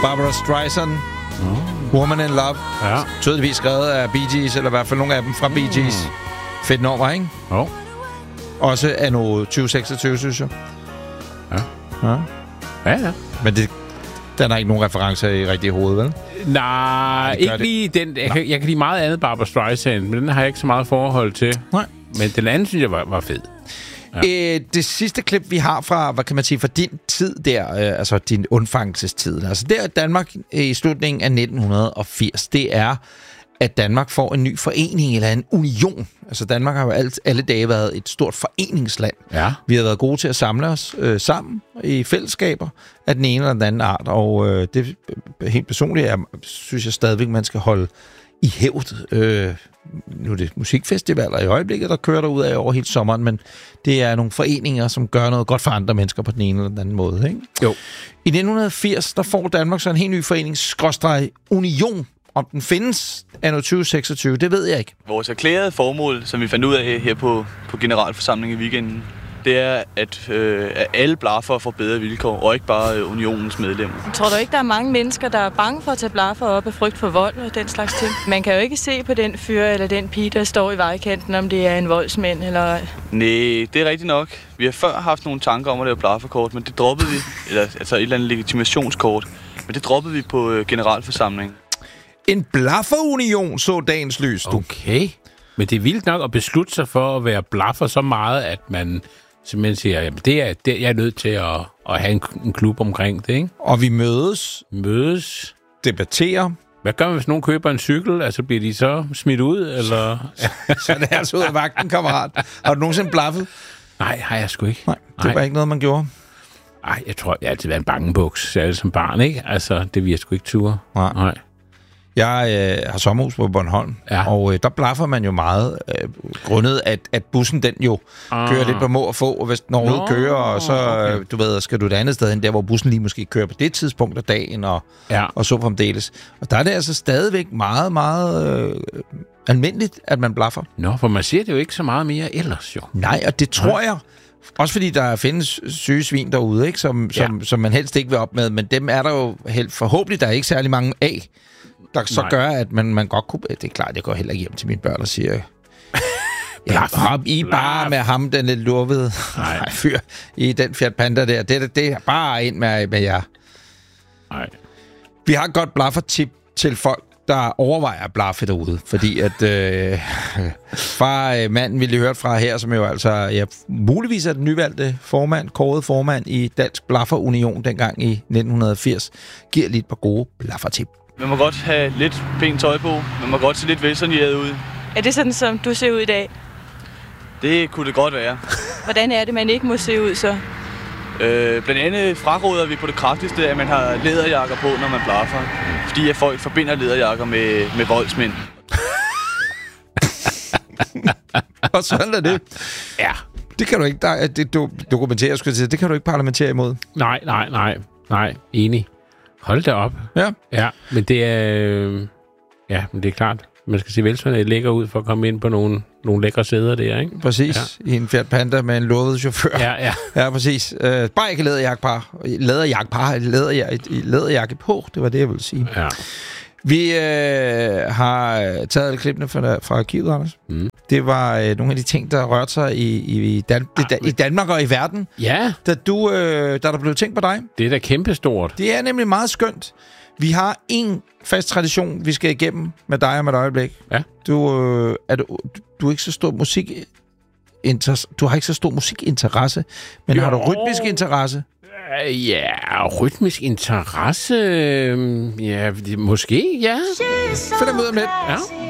Barbra Streisand. Woman in Love. Ja. Tydeligvis skrevet af Bee Gees, eller i hvert fald nogle af dem fra Bee Gees. Fedt nummer, ikke? Jo. Også anno 2026, synes jeg. Ja. Men den har ikke nogen referencer i rigtige hoved, vel? Nej, ikke lige den. Jeg kan lide meget andet Barbra Streisand, men den har jeg ikke så meget forhold til. Nej. Men den anden, synes jeg, var fed. Ja. Det sidste klip, vi har fra, hvad kan man sige, fra din tid der, altså din undfangelsestid, altså der Danmark i slutningen af 1980, det er, at Danmark får en ny forening eller en union. Altså Danmark har jo alle dage været et stort foreningsland. Ja. Vi har været gode til at samle os sammen i fællesskaber af den ene eller den anden art, og det helt personligt synes jeg stadigvæk, man skal holde i hævd. Nu er det musikfestivaler i øjeblikket, der kører derud af over hele sommeren, men det er nogle foreninger, som gør noget godt for andre mennesker på den ene eller den anden måde. Ikke? Jo. I 1980, der får Danmark så en helt ny forening, /union. Om den findes anno 2026, det ved jeg ikke. Vores erklærede formål, som vi fandt ud af her på generalforsamlingen i weekenden, det er, at alle blaffer får bedre vilkår, og ikke bare unionens medlemmer. Tror du ikke, der er mange mennesker, der er bange for at tage blaffer op af frygt for vold og den slags ting? Man kan jo ikke se på den fyr eller den pige, der står i vejkanten, om det er en voldsmand eller... Nej, det er rigtigt nok. Vi har før haft nogle tanker om at lave blafferkort, men det droppede vi. Eller altså et eller andet legitimationskort. Men det droppede vi på generalforsamlingen. En blafferunion så dagens lys, du. Okay. Men det er vildt nok at beslutte sig for at være blaffer så meget, at man simpelthen siger, jamen jeg er nødt til at have en klub omkring det, ikke? Og vi mødes, debatterer. Hvad gør man, hvis nogen køber en cykel? Altså, bliver de så smidt ud, eller? Så er det altså ud af vagten, kammerat. Har du nogensinde blaffet? Nej, har jeg sgu ikke. Nej, det var ikke noget, man gjorde. Nej, jeg tror, jeg har altid været en bangebuks, særligt som barn, ikke? Altså, det vil jeg sgu ikke ture. Nej. Jeg har sommerhus på Bornholm, og der blaffer man jo meget, grundet at bussen den jo kører lidt på må og få, og hvis den overhovedet kører, og så du ved, skal du et andet sted hen, der hvor bussen lige måske kører på det tidspunkt af dagen, og så fremdeles. Og der er det altså stadigvæk meget, meget almindeligt, at man blaffer. Nå, for man ser det jo ikke så meget mere ellers, jo. Nej, og det tror jeg. Også fordi der findes syge svin derude, ikke? Som man helst ikke vil op med, men dem er der jo forhåbentlig der er ikke særlig mange af, der så gør, at man godt kunne... Det er klart, jeg går heller ikke hjem til mine børn og siger... hop I bare med ham, den lidt lurvede fyr i den Fiat Panda der. Det er bare ind med jer. Nej. Vi har et godt blaffer-tip til folk, der overvejer at blaffe derude. Fordi at manden, vi lige hørt fra her, som jo altså muligvis er den nyvalgte formand, kåret formand i Dansk Blaffer-union dengang i 1980, giver lidt par gode blaffer-tip. Man må godt have lidt pænt tøj på. Man må godt se lidt velsorneret ud. Er det sådan, som du ser ud i dag? Det kunne det godt være. Hvordan er det, man ikke må se ud så? Blandt andet fraråder vi på det kraftigste, at man har læderjakker på, når man blaffer. Fordi at folk forbinder læderjakker med voldsmænd. Og sådan er det. Ja. Det kan du ikke dokumentere, skulle jeg sige. Det kan du ikke parlamentere imod. Nej. Enig. Hold da op. Ja, men det er... men det er klart. Man skal se velsorneret lækker ud for at komme ind på nogle lækre sæder der, ikke? Præcis. Ja. I en Fiat Panda med en lovet chauffør. Ja, præcis. Bare ikke læderjakke på. Det var det, jeg ville sige. Ja. Vi har taget klippene fra arkivet, Anders. Det var nogle af de ting, der rørte sig i Danmark og i verden. Ja. Da der blev tænkt på dig. Det er da kæmpestort. Det er nemlig meget skønt. Vi har en fast tradition, vi skal igennem med dig om et øjeblik. Ja. Du er ikke så stor du har ikke så stor musikinteresse, men har du rytmisk interesse? Ja, rytmisk interesse... måske, ja. Find ud af lidt. Ja.